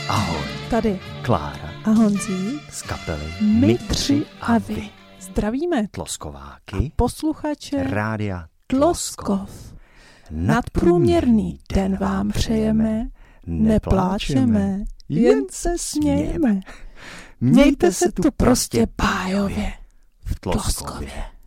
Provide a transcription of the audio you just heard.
Ahoj. Tady Klára a Honzík z kapely My tři a vy. Zdravíme Tloskováky posluchače Rádia Tloskov. Nadprůměrný den vám přejeme, nepláčeme, jen se smějeme. Mějte se tu prostě bájově v Tloskově.